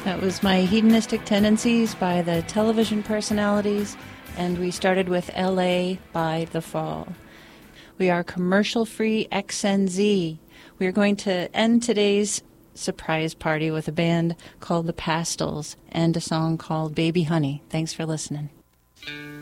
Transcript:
That was My Hedonistic Tendencies by the Television Personalities, and we started with L.A. by The Fall. We are commercial-free XNZ. We are going to end today's surprise party with a band called The Pastels and a song called Baby Honey. Thanks for listening.